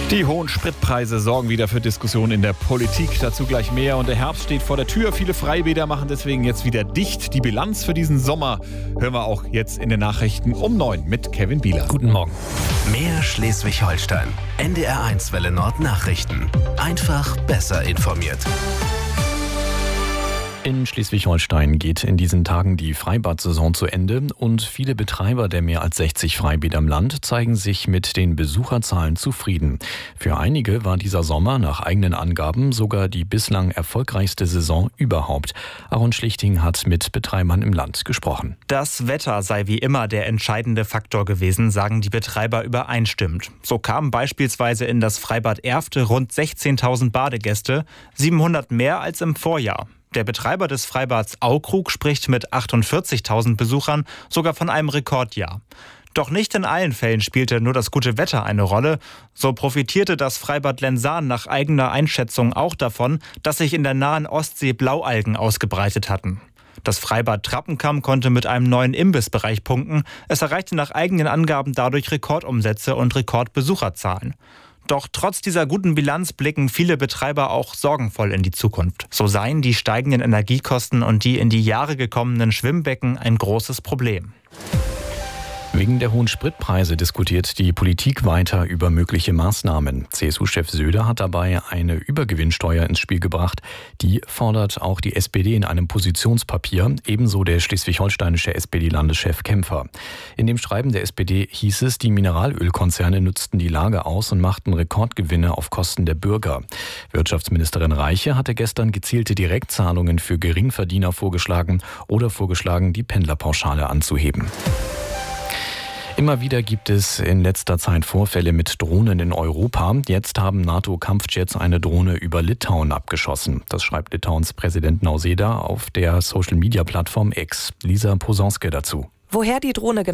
Die hohen Spritpreise sorgen wieder für Diskussionen in der Politik. Dazu gleich mehr. Und der Herbst steht vor der Tür. Viele Freibäder machen deswegen jetzt wieder dicht. Die Bilanz für diesen Sommer hören wir auch jetzt in den Nachrichten um 9 mit Kevin Bieler. Guten Morgen. Mehr Schleswig-Holstein. NDR1 Welle Nord Nachrichten. Einfach besser informiert. In Schleswig-Holstein geht in diesen Tagen die Freibad-Saison zu Ende und viele Betreiber der mehr als 60 Freibäder im Land zeigen sich mit den Besucherzahlen zufrieden. Für einige war dieser Sommer nach eigenen Angaben sogar die bislang erfolgreichste Saison überhaupt. Aaron Schlichting hat mit Betreibern im Land gesprochen. Das Wetter sei wie immer der entscheidende Faktor gewesen, sagen die Betreiber übereinstimmend. So kamen beispielsweise in das Freibad Erfte rund 16.000 Badegäste, 700 mehr als im Vorjahr. Der Betreiber des Freibads Aukrug spricht mit 48.000 Besuchern sogar von einem Rekordjahr. Doch nicht in allen Fällen spielte nur das gute Wetter eine Rolle. So profitierte das Freibad Lensahn nach eigener Einschätzung auch davon, dass sich in der nahen Ostsee Blaualgen ausgebreitet hatten. Das Freibad Trappenkamm konnte mit einem neuen Imbissbereich punkten. Es erreichte nach eigenen Angaben dadurch Rekordumsätze und Rekordbesucherzahlen. Doch trotz dieser guten Bilanz blicken viele Betreiber auch sorgenvoll in die Zukunft. So seien die steigenden Energiekosten und die in die Jahre gekommenen Schwimmbecken ein großes Problem. Wegen der hohen Spritpreise diskutiert die Politik weiter über mögliche Maßnahmen. CSU-Chef Söder hat dabei eine Übergewinnsteuer ins Spiel gebracht. Die fordert auch die SPD in einem Positionspapier, ebenso der schleswig-holsteinische SPD-Landeschef Kämpfer. In dem Schreiben der SPD hieß es, die Mineralölkonzerne nutzten die Lage aus und machten Rekordgewinne auf Kosten der Bürger. Wirtschaftsministerin Reiche hatte gestern gezielte Direktzahlungen für Geringverdiener vorgeschlagen, die Pendlerpauschale anzuheben. Immer wieder gibt es in letzter Zeit Vorfälle mit Drohnen in Europa. Jetzt haben NATO-Kampfjets eine Drohne über Litauen abgeschossen. Das schreibt Litauens Präsident Nausėda auf der Social-Media-Plattform X. Lisa Posonske dazu. Woher die Drohne